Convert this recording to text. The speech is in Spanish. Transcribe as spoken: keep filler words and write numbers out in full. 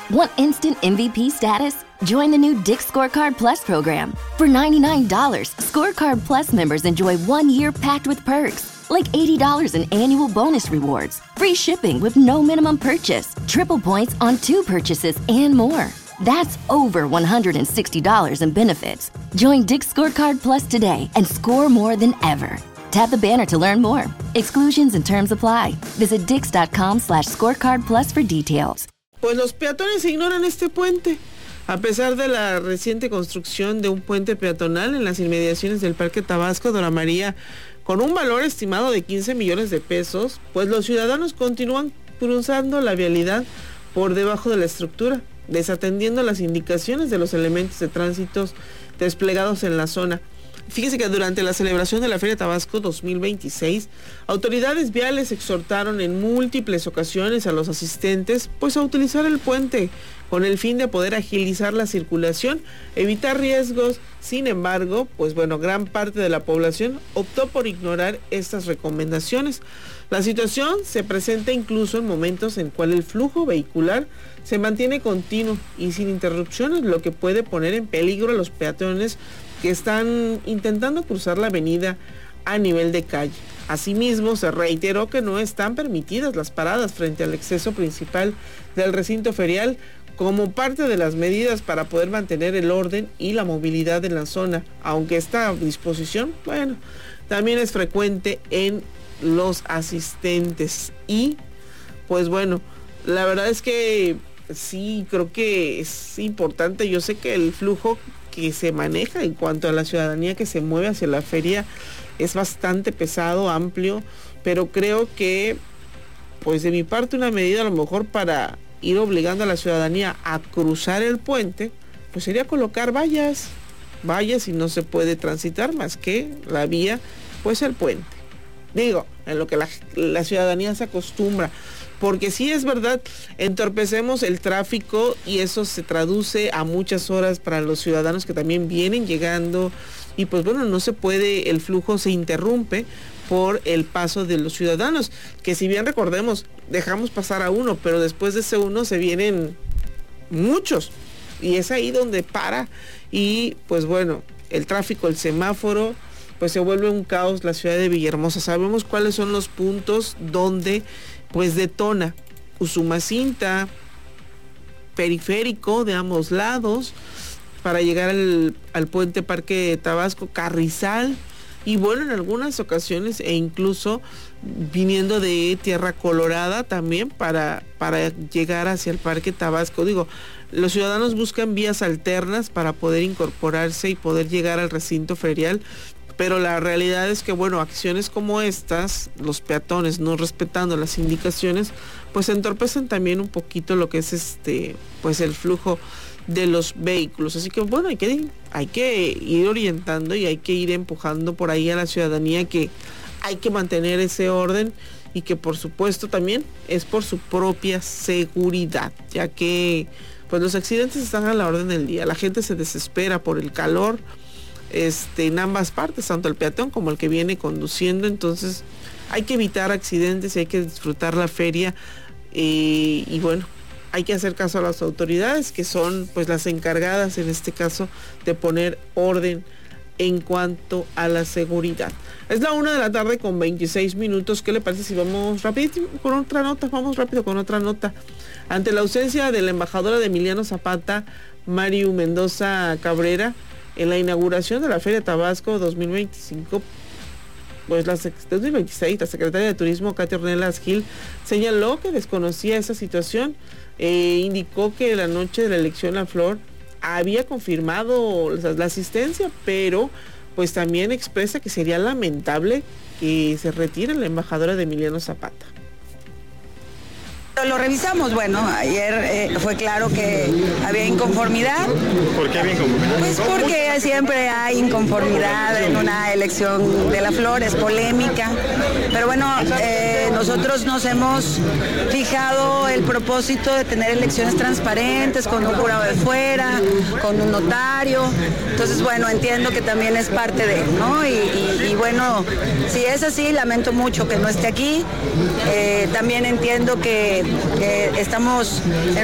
Want instant M V P status? Join the new Dick's Scorecard Plus program. For ninety-nine dollars, Scorecard Plus members enjoy one year packed with perks, like eighty dollars in annual bonus rewards, free shipping with no minimum purchase, triple points on two purchases, and more. That's over one hundred sixty dollars in benefits. Join Dick's Scorecard Plus today and score more than ever. Tap the banner to learn more. Exclusions and terms apply. Visit dix.com slash scorecard plus for details. Pues los peatones ignoran este puente. A pesar de la reciente construcción de un puente peatonal en las inmediaciones del Parque Tabasco Dora María, con un valor estimado de quince millones de pesos, pues los ciudadanos continúan cruzando la vialidad por debajo de la estructura, desatendiendo las indicaciones de los elementos de tránsito desplegados en la zona. Fíjese que durante la celebración de la Feria Tabasco dos mil veintiséis, autoridades viales exhortaron en múltiples ocasiones a los asistentes pues a utilizar el puente con el fin de poder agilizar la circulación, evitar riesgos. Sin embargo, pues bueno, gran parte de la población optó por ignorar estas recomendaciones. La situación se presenta incluso en momentos en cual el flujo vehicular se mantiene continuo y sin interrupciones, lo que puede poner en peligro a los peatones que están intentando cruzar la avenida a nivel de calle. Asimismo, se reiteró que no están permitidas las paradas frente al acceso principal del recinto ferial como parte de las medidas para poder mantener el orden y la movilidad en la zona, aunque esta disposición, bueno, también es frecuente en los asistentes. Y pues bueno, la verdad es que sí, creo que es importante. Yo sé que el flujo que se maneja en cuanto a la ciudadanía que se mueve hacia la feria es bastante pesado, amplio, pero creo que pues de mi parte una medida a lo mejor para ir obligando a la ciudadanía a cruzar el puente, pues sería colocar vallas, vallas y no se puede transitar más que la vía, pues el puente. Digo, en lo que la, la ciudadanía se acostumbra. Porque sí es verdad, entorpecemos el tráfico y eso se traduce a muchas horas para los ciudadanos que también vienen llegando y pues bueno, no se puede, el flujo se interrumpe por el paso de los ciudadanos, que si bien recordemos, dejamos pasar a uno, pero después de ese uno se vienen muchos y es ahí donde para y pues bueno, el tráfico, el semáforo, pues se vuelve un caos la ciudad de Villahermosa. Sabemos cuáles son los puntos donde pues detona Usumacinta, periférico de ambos lados, para llegar al, al puente Parque Tabasco, Carrizal, y bueno, en algunas ocasiones, e incluso viniendo de Tierra Colorada también para, para llegar hacia el Parque Tabasco. Digo, los ciudadanos buscan vías alternas para poder incorporarse y poder llegar al recinto ferial, pero la realidad es que, bueno, acciones como estas, los peatones no respetando las indicaciones, pues entorpecen también un poquito lo que es este, pues el flujo de los vehículos. Así que, bueno, hay que, hay que ir orientando y hay que ir empujando por ahí a la ciudadanía que hay que mantener ese orden y que, por supuesto, también es por su propia seguridad, ya que, pues los accidentes están a la orden del día. La gente se desespera por el calor, Este, en ambas partes, tanto el peatón como el que viene conduciendo. Entonces hay que evitar accidentes y hay que disfrutar la feria eh, y bueno, hay que hacer caso a las autoridades que son pues las encargadas en este caso de poner orden en cuanto a la seguridad. Es la una de la tarde con veintiséis minutos. ¿Qué le parece si vamos rápido con otra nota? Vamos rápido con otra nota. Ante la ausencia de la embajadora de Emiliano Zapata, Mariu Mendoza Cabrera, en la inauguración de la Feria Tabasco dos mil veinticinco, pues la dos mil veintiséis, la secretaria de Turismo, Katia Ornelas Gil, señaló que desconocía esa situación. Eh, indicó que la noche de la elección La Flor había confirmado la, la asistencia, pero pues también expresa que sería lamentable que se retire la embajadora de Emiliano Zapata. Lo revisamos, bueno, ayer eh, fue claro que había inconformidad. ¿Por qué había inconformidad? Pues porque siempre hay inconformidad en una elección de La Flor, es polémica. Pero bueno, eh, nosotros nos hemos fijado el propósito de tener elecciones transparentes, con un jurado de fuera, con un notario. Entonces, bueno, entiendo que también es parte de, ¿no? Y, y, y bueno, si es así, lamento mucho que no esté aquí. Eh, también entiendo que que estamos en